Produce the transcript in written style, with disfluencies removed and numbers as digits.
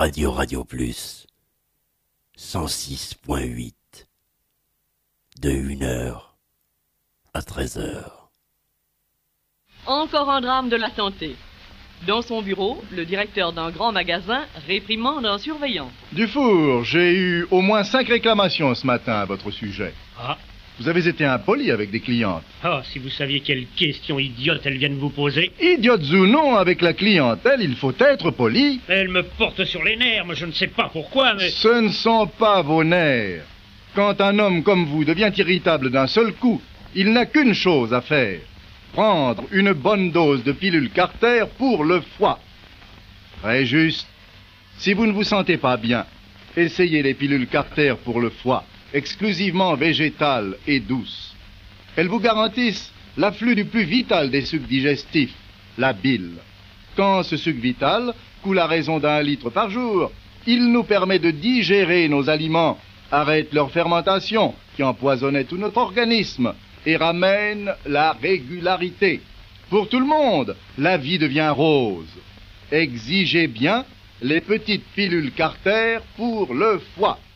Radio Plus 106.8 de 1h à 13h. Encore un drame de la santé. Dans son bureau, le directeur d'un grand magasin réprimande un surveillant. Dufour, j'ai eu au moins 5 réclamations ce matin à votre sujet. Ah, Vous avez été impoli avec des clientes. si vous saviez quelle question idiote elles viennent vous poser. Idiotes ou non, avec la clientèle, il faut être poli. Elles me portent sur les nerfs, mais je ne sais pas pourquoi, mais... Ce ne sont pas vos nerfs. Quand un homme comme vous devient irritable d'un seul coup, il n'a qu'une chose à faire. Prendre une bonne dose de pilule Carter pour le foie. Très juste. Si vous ne vous sentez pas bien, essayez les pilules Carter pour le foie, exclusivement végétales et douces. Elles vous garantissent l'afflux du plus vital des sucs digestifs, la bile. Quand ce suc vital coule à raison d'1 litre par jour, il nous permet de digérer nos aliments, arrête leur fermentation qui empoisonnait tout notre organisme et ramène la régularité. Pour tout le monde, la vie devient rose. Exigez bien les petites pilules Carter pour le foie.